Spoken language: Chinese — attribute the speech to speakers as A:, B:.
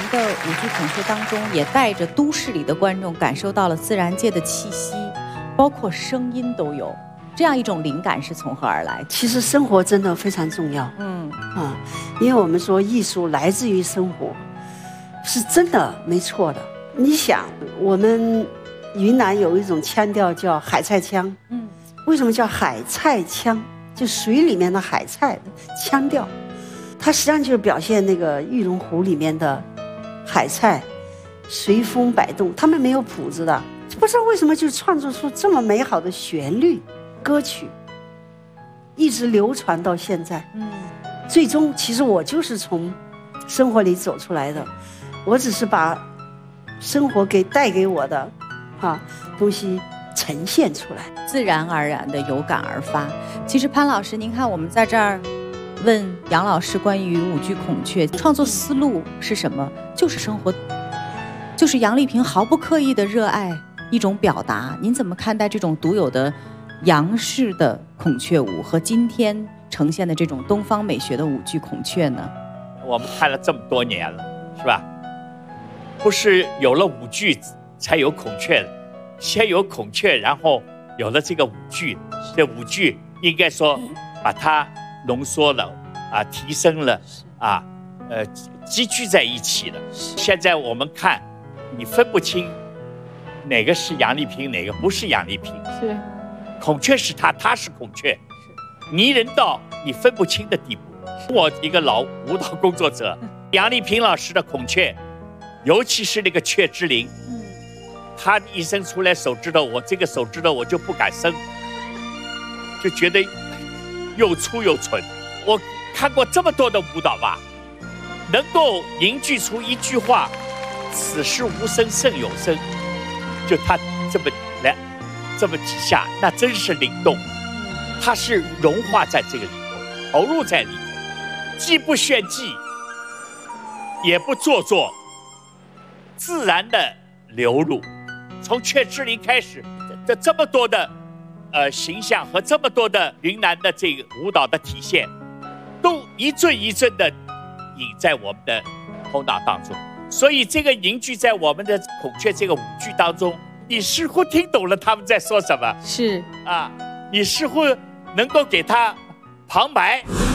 A: 的舞剧孔雀当中，也带着都市里的观众感受到了自然界的气息，包括声音都有。这样一种灵感是从何而来？
B: 其实生活真的非常重要。因为我们说艺术来自于生活，是真的没错的。你想，我们云南有一种腔调叫海菜腔。为什么叫海菜腔？就水里面的海菜的腔调，它实际上就是表现那个玉龙湖里面的海菜随风摆动，他们没有谱子的，不知道为什么就创作出这么美好的旋律歌曲，一直流传到现在。最终其实我就是从生活里走出来的，我只是把生活给带给我的东西呈现出来，
A: 自然而然的有感而发。其实潘老师，您看我们在这儿问杨老师关于舞剧孔雀创作思路是什么，就是生活，就是杨丽萍毫不刻意的热爱一种表达。您怎么看待这种独有的杨氏的孔雀舞和今天呈现的这种东方美学的舞剧孔雀呢？
C: 我们看了这么多年了，是吧？不是有了舞剧才有孔雀的，先有孔雀，然后有了这个舞剧。这舞剧应该说把它浓缩了提升了集聚在一起了。现在我们看，你分不清哪个是杨丽萍，哪个不是杨丽萍。
A: 是，
C: 孔雀是她，她是孔雀，迷人到你分不清的地步。我一个老舞蹈工作者，杨丽萍老师的孔雀，尤其是那个雀之灵，她一伸出来手指头，我这个手指头我就不敢伸，就觉得又粗又蠢。我看过这么多的舞蹈吧，能够凝聚出一句话，此时无声胜有声，就他这么几下，那真是灵动。他是融化在这个里头，投入在里头，既不炫技，也不做作，自然的流露。从雀之灵开始，这么多的形象和这么多的云南的这个舞蹈的体现，都一阵一阵的引在我们的头脑当中。所以这个凝聚在我们的孔雀这个舞剧当中，你似乎听懂了他们在说什么。
A: 是
C: 你似乎能够给他旁白。